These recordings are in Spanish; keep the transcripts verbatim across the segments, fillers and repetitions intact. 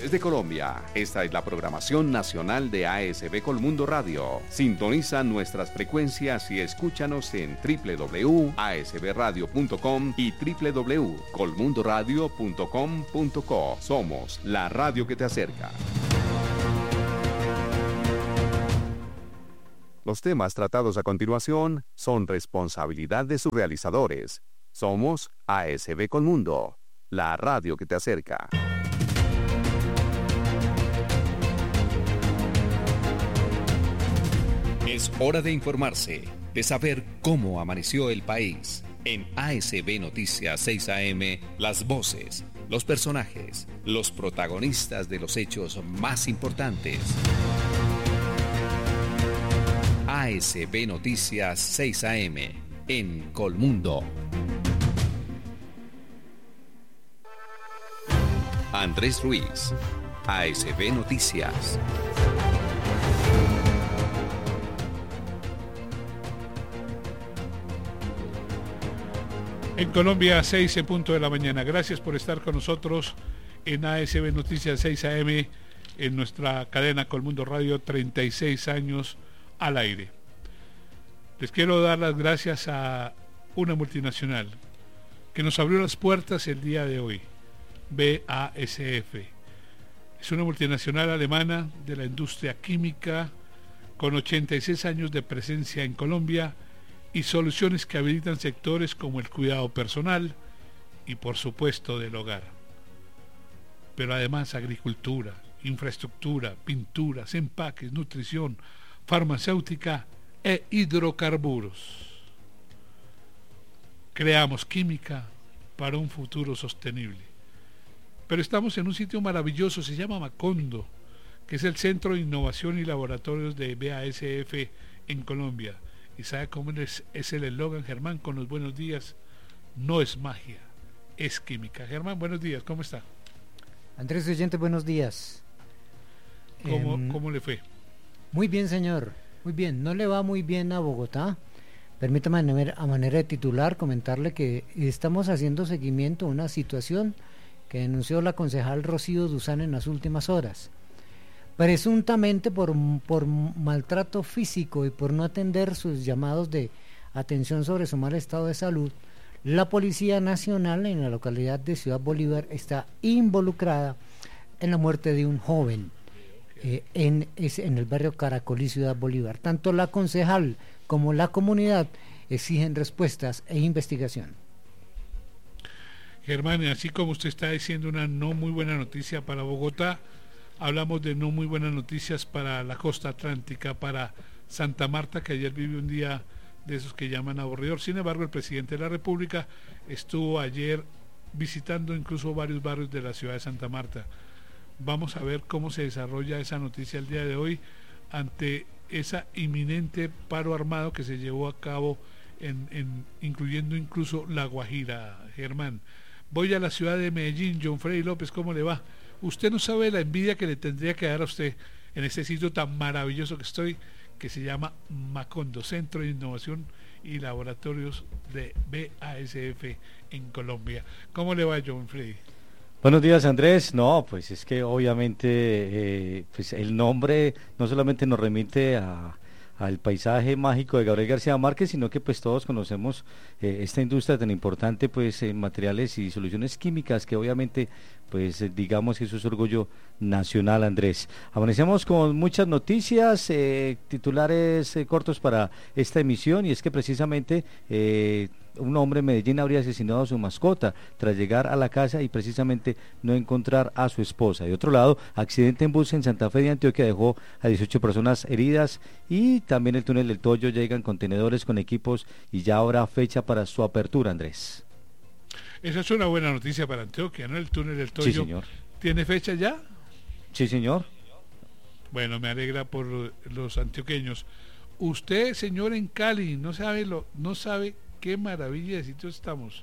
Desde Colombia, esta es la programación nacional de A S B Colmundo Radio. Sintoniza nuestras frecuencias y escúchanos en doble u doble u doble u punto a s b radio punto com y doble u doble u doble u punto colmundo radio punto com punto co. Somos la radio que te acerca. Los temas tratados a continuación son responsabilidad de sus realizadores. Somos A S B Colmundo, la radio que te acerca. Es hora de informarse, de saber cómo amaneció el país. En A S B Noticias seis A M, las voces, los personajes, los protagonistas de los hechos más importantes. A S B Noticias seis A M, en Colmundo. Andrés Ruiz, A S B Noticias. En Colombia, seis en punto de la mañana. Gracias por estar con nosotros en A S B Noticias seis A M, en nuestra cadena Colmundo Radio, treinta y seis años al aire. Les quiero dar las gracias a una multinacional que nos abrió las puertas el día de hoy, B A S F. Es una multinacional alemana de la industria química con ochenta y seis años de presencia en Colombia y soluciones que habilitan sectores como el cuidado personal y por supuesto del hogar. Pero además agricultura, infraestructura, pinturas, empaques, nutrición, farmacéutica e hidrocarburos. Creamos química para un futuro sostenible. Pero estamos en un sitio maravilloso, se llama Macondo, que es el Centro de Innovación y Laboratorios de B A S F en Colombia. ¿Y sabe cómo es, es el eslogan, Germán, con los buenos días? No es magia, es química. Germán, buenos días, ¿cómo está? Andrés Oyente, buenos días. ¿Cómo, eh, ¿Cómo le fue? Muy bien, señor, muy bien. No le va muy bien a Bogotá. Permítame a manera de titular comentarle que estamos haciendo seguimiento a una situación que denunció la concejal Rocío Duzán en las últimas horas. Presuntamente por, por maltrato físico y por no atender sus llamados de atención sobre su mal estado de salud, la Policía Nacional en la localidad de Ciudad Bolívar está involucrada en la muerte de un joven eh, en, en el barrio Caracolí, Ciudad Bolívar. Tanto la concejal como la comunidad exigen respuestas e investigación. Germán, así como usted está diciendo una no muy buena noticia para Bogotá, hablamos de no muy buenas noticias para la costa atlántica, para Santa Marta, que ayer vivió un día de esos que llaman aburridor. Sin embargo, el presidente de la República estuvo ayer visitando incluso varios barrios de la ciudad de Santa Marta. Vamos a ver cómo se desarrolla esa noticia el día de hoy ante esa inminente paro armado que se llevó a cabo, en, en, incluyendo incluso La Guajira. Germán, voy a la ciudad de Medellín. John Freddy López, ¿cómo le va? Usted no sabe la envidia que le tendría que dar a usted en este sitio tan maravilloso que estoy, que se llama Macondo, Centro de Innovación y Laboratorios de B A S F en Colombia. ¿Cómo le va, John Freddy? Buenos días, Andrés. No, pues es que obviamente eh, pues el nombre no solamente nos remite a al paisaje mágico de Gabriel García Márquez, sino que pues todos conocemos eh, esta industria tan importante pues en materiales y soluciones químicas, que obviamente pues eh, digamos que eso es orgullo nacional, Andrés. Amanecemos con muchas noticias, eh, titulares eh, cortos para esta emisión, y es que precisamente eh, un hombre en Medellín habría asesinado a su mascota tras llegar a la casa y precisamente no encontrar a su esposa. De otro lado, accidente en bus en Santa Fe de Antioquia dejó a dieciocho personas heridas, y también el túnel del Toyo llegan contenedores con equipos y ya habrá fecha para su apertura, Andrés. Esa es una buena noticia para Antioquia, ¿no? El túnel del Toyo. Sí, señor. ¿Tiene fecha ya? Sí, señor. Bueno, me alegra por los antioqueños. Usted, señor, en Cali, no sabe lo, no sabe qué maravilla de sitio estamos.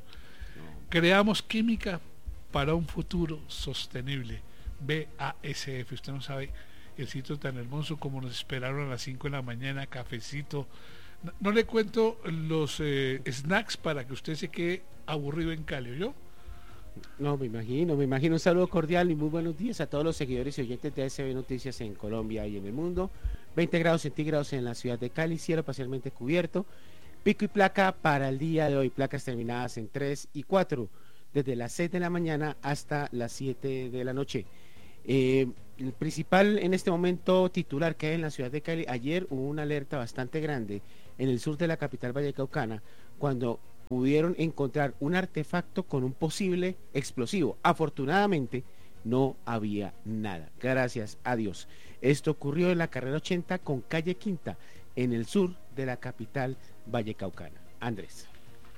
Creamos química para un futuro sostenible. B A S F. Usted no sabe el sitio tan hermoso como nos esperaron a las cinco de la mañana, cafecito. No, no le cuento los eh, snacks para que usted se quede aburrido en Cali, ¿yo? No, me imagino, me imagino. Un saludo cordial y muy buenos días a todos los seguidores y oyentes de A S B Noticias en Colombia y en el mundo. veinte grados centígrados en la ciudad de Cali, cielo parcialmente cubierto. Pico y placa para el día de hoy, placas terminadas en tres y cuatro, desde las seis de la mañana hasta las siete de la noche. Eh, el principal en este momento titular que hay en la ciudad de Cali, ayer hubo una alerta bastante grande en el sur de la capital vallecaucana, cuando pudieron encontrar un artefacto con un posible explosivo. Afortunadamente no había nada, gracias a Dios. Esto ocurrió en la carrera ochenta con calle Quinta, en el sur de la capital vallecaucana. Andrés.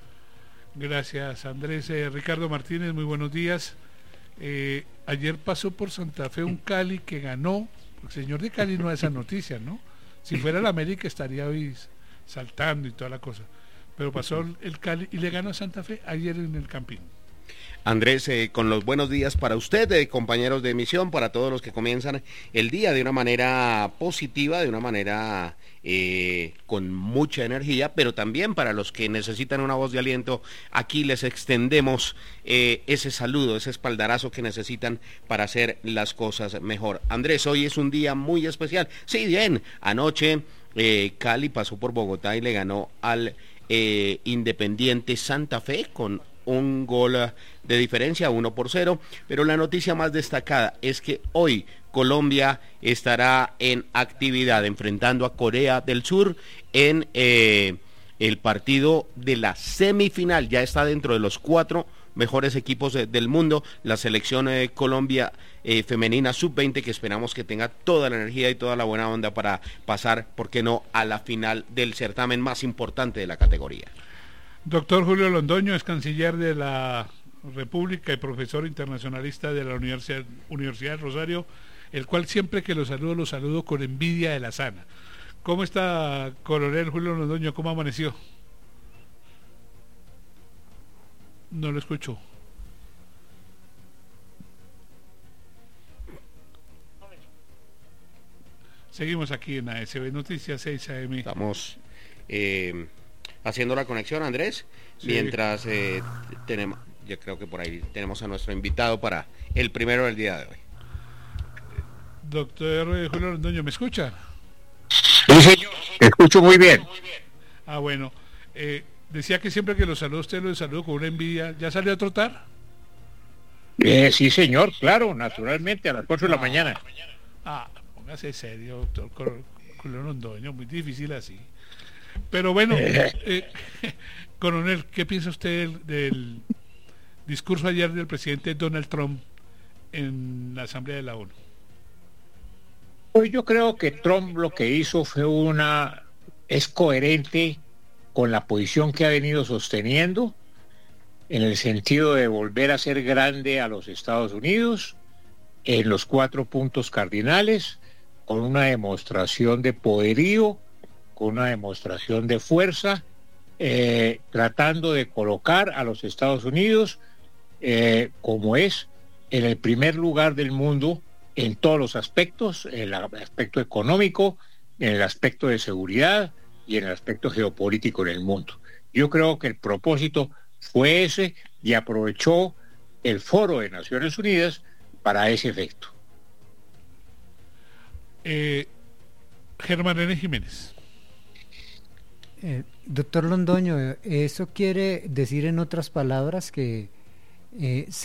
Gracias, Andrés. Eh, Ricardo Martínez, muy buenos días. Eh, ayer pasó por Santa Fe un Cali que ganó. El señor de Cali no da esa noticia, ¿no? Si fuera el América estaría hoy saltando y toda la cosa. Pero pasó el Cali y le ganó a Santa Fe ayer en el Campín. Andrés, eh, con los buenos días para usted, eh, compañeros de emisión, para todos los que comienzan el día de una manera positiva, de una manera eh, con mucha energía, pero también para los que necesitan una voz de aliento, aquí les extendemos eh, ese saludo, ese espaldarazo que necesitan para hacer las cosas mejor. Andrés, hoy es un día muy especial. Sí, bien, anoche eh, Cali pasó por Bogotá y le ganó al eh, Independiente Santa Fe con un gol de diferencia, uno por cero, pero la noticia más destacada es que hoy Colombia estará en actividad enfrentando a Corea del Sur en eh, el partido de la semifinal. Ya está dentro de los cuatro mejores equipos de, del mundo, la selección de Colombia eh, femenina sub veinte, que esperamos que tenga toda la energía y toda la buena onda para pasar, ¿por qué no?, a la final del certamen más importante de la categoría. Doctor Julio Londoño es canciller de la República y profesor internacionalista de la Universidad, Universidad de Rosario, el cual siempre que lo saludo, lo saludo con envidia de la sana. ¿Cómo está, coronel Julio Londoño? ¿Cómo amaneció? No lo escucho. Seguimos aquí en A S B Noticias seis A M. Estamos eh, haciendo la conexión, Andrés, sí. Mientras eh, tenemos, yo creo que por ahí tenemos a nuestro invitado para el primero del día de hoy. Doctor Julio Londoño, ¿me escucha? Sí, señor, te escucho muy bien. Ah, bueno, eh, decía que siempre que lo saludo usted lo saludo con una envidia. ¿Ya salió a trotar? Eh, sí, señor, claro, naturalmente, a las cuatro de la ah, mañana. Ah, póngase serio, doctor Julio Londoño, muy difícil así. Pero bueno, eh. Eh, coronel, ¿qué piensa usted del, del discurso ayer del presidente Donald Trump en la Asamblea de la ONU? Pues yo creo que Trump lo que hizo fue una... es coherente con la posición que ha venido sosteniendo, en el sentido de volver a ser grande a los Estados Unidos, en los cuatro puntos cardinales, con una demostración de poderío, con una demostración de fuerza, eh, tratando de colocar a los Estados Unidos eh, como es en el primer lugar del mundo en todos los aspectos, en el aspecto económico, en el aspecto de seguridad y en el aspecto geopolítico en el mundo. Yo creo que el propósito fue ese y aprovechó el Foro de Naciones Unidas para ese efecto. Eh, Germán René Jiménez. Eh, doctor Londoño, ¿eso quiere decir en otras palabras que eh,